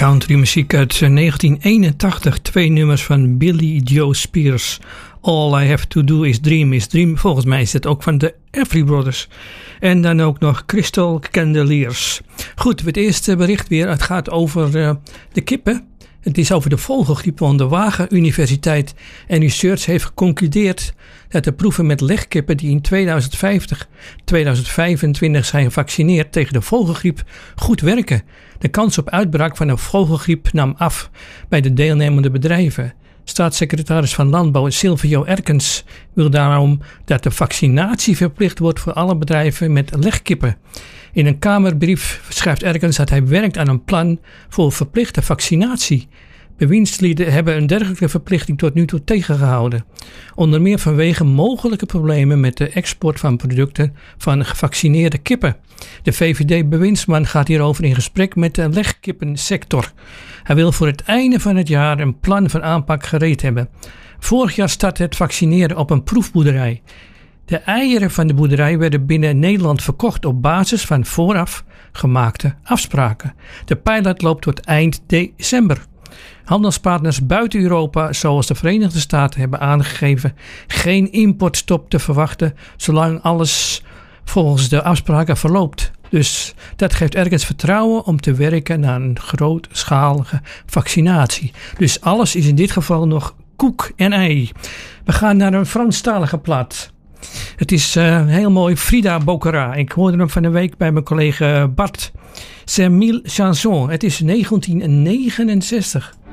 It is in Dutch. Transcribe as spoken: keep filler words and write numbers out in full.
countrymuziek uit negentien eenentachtig. Twee nummers van Billy Joe Spears. All I Have To Do Is Dream Is Dream. Volgens mij is het ook van de Everly Brothers. En dan ook nog Crystal Candeliers. Goed, het eerste bericht weer. Het gaat over uh, de kippen. Het is over de vogelgriep, want de Wageningen Universiteit en Research heeft geconcludeerd dat de proeven met legkippen die in tweeduizend vijftig, tweeduizend vijfentwintig zijn gevaccineerd tegen de vogelgriep goed werken. De kans op uitbraak van een vogelgriep nam af bij de deelnemende bedrijven. Staatssecretaris van Landbouw Silvio Erkens wil daarom dat de vaccinatie verplicht wordt voor alle bedrijven met legkippen. In een Kamerbrief schrijft Erkens dat hij werkt aan een plan voor verplichte vaccinatie. Bewindslieden hebben een dergelijke verplichting tot nu toe tegengehouden. Onder meer vanwege mogelijke problemen met de export van producten van gevaccineerde kippen. De V V D-bewindsman gaat hierover in gesprek met de legkippensector. Hij wil voor het einde van het jaar een plan van aanpak gereed hebben. Vorig jaar startte het vaccineren op een proefboerderij. De eieren van de boerderij werden binnen Nederland verkocht op basis van vooraf gemaakte afspraken. De pilot loopt tot eind december. Handelspartners buiten Europa, zoals de Verenigde Staten, hebben aangegeven geen importstop te verwachten zolang alles volgens de afspraken verloopt. Dus dat geeft ergens vertrouwen om te werken naar een grootschalige vaccinatie. Dus alles is in dit geval nog koek en ei. We gaan naar een Franstalige plaat. Het is uh, heel mooi, Frida Boccara. Ik hoorde hem van de week bij mijn collega Bart. C'est mille chansons. Het is negentien negenenzestig.